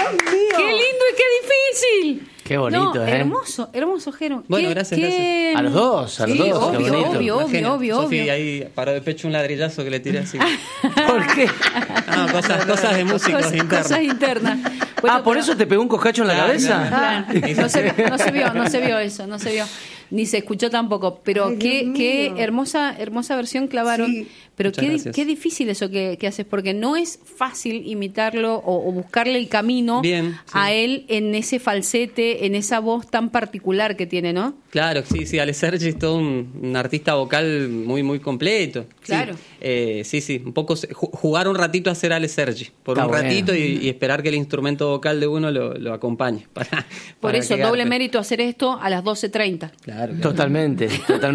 ¡Qué lindo y qué difícil! Qué bonito, no, hermoso, hermoso, Jero. Bueno, gracias. A los dos, Sí, qué obvio, bonito. obvio. Sofi ahí paró de pecho un ladrillazo que le tiré así. ¿Por qué? No, cosas de músicos internos. Cosas internas. Bueno, ¿por eso te pegó un coscacho en la cabeza? Claro. No se vio eso, no se vio. Ni se escuchó tampoco. Pero Ay, qué hermosa versión clavaron. Sí. Pero Muchas qué difícil eso que haces, porque no es fácil imitarlo o buscarle el camino Bien, sí. a él en ese falsete, en esa voz tan particular que tiene, ¿no? Claro, sí, Ale Sergi es todo un artista vocal muy, muy completo. Claro. Sí, un poco jugar un ratito a ser Ale Sergi, por Está un bueno. ratito y esperar que el instrumento vocal de uno lo acompañe. Por eso, doble mérito hacer esto a las 12:30. Claro. Totalmente.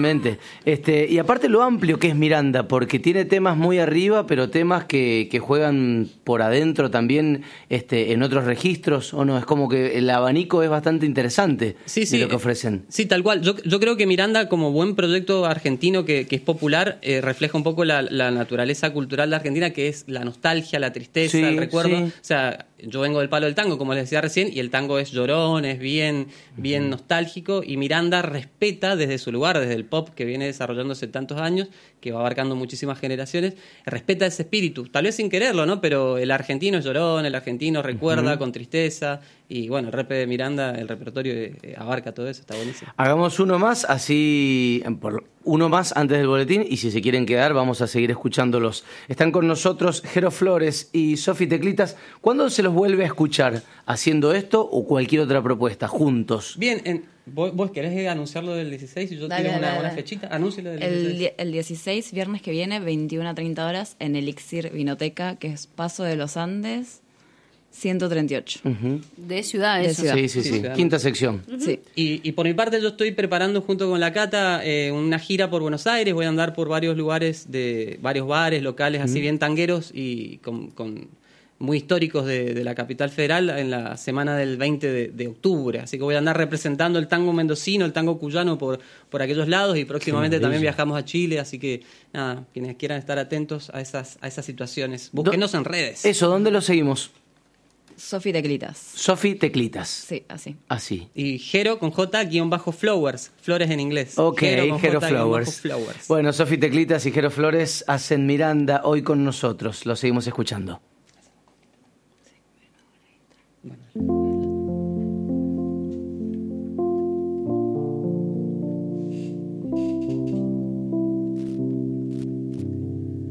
Y aparte lo amplio que es Miranda, porque tiene temas muy arriba, pero temas que juegan por adentro también en otros registros, ¿o no? Es como que el abanico es bastante interesante de lo que ofrecen. Sí, tal cual. Yo creo que Miranda, como buen proyecto argentino que es popular, refleja un poco la naturaleza cultural de Argentina, que es la nostalgia, la tristeza, Sí, el recuerdo. sí. O sea, yo vengo del palo del tango, como les decía recién, y el tango es llorón, es bien nostálgico, y Miranda respeta desde su lugar, desde el pop que viene desarrollándose tantos años, que va abarcando muchísimas generaciones, respeta ese espíritu, tal vez sin quererlo, ¿no? Pero el argentino es llorón, el argentino recuerda con tristeza, y bueno, el rap de Miranda, el repertorio abarca todo eso, está buenísimo. Hagamos uno más, uno más antes del boletín, y si se quieren quedar vamos a seguir escuchándolos. Están con nosotros Jero Flores y Sofi Teclitas. ¿Cuándo se los vuelve a escuchar? ¿Haciendo esto o cualquier otra propuesta, juntos? Bien, ¿vos querés anunciarlo del 16? Y yo Dale, tengo dale. una fechita. Anúncialo del 16. El 16, viernes que viene, 21 a 30 horas, en Elixir Vinoteca, que es Paso de los Andes, 138. De ciudad, De eso. ciudad. Sí. Sí. Quinta sección. Sí. Y por mi parte yo estoy preparando junto con la Cata una gira por Buenos Aires. Voy a andar por varios lugares, de varios bares, locales así bien tangueros y con muy históricos de la capital federal en la semana del 20 de octubre. Así que voy a andar representando el tango mendocino, el tango cuyano por aquellos lados, y próximamente también viajamos a Chile. Así que nada, quienes quieran estar atentos a esas situaciones, búsquenos en redes. Eso, ¿dónde lo seguimos? Sofi Teclitas. Sofi Teclitas. Sí, así. Así. Y Jero con J-Flowers, flores en inglés. Ok, con Jero J-Flowers. Flowers. Bueno, Sofi Teclitas y Jero Flores hacen Miranda hoy con nosotros. Lo seguimos escuchando. Bueno.